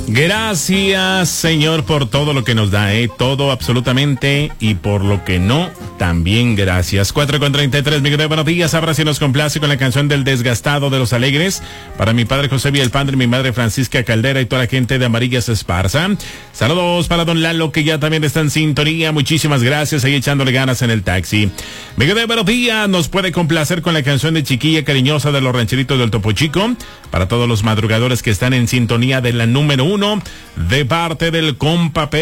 Gracias, Señor, por todo lo que nos da, todo absolutamente, y por lo que no, también gracias. 4:33, Miguel, buenos días. Ahora sí nos complace con la canción del Desgastado de los Alegres para mi padre José Villalpando y mi madre Francisca Caldera y toda la gente de Amarillas Esparza. Saludos para don Lalo, que ya también está en sintonía. Muchísimas gracias, ahí echándole ganas en el taxi. Miguel, buenos días. Nos puede complacer con la canción de Chiquilla Cariñosa de los Rancheritos del Topo Chico para todos los madrugadores que están en sintonía de la número 1 de parte del compa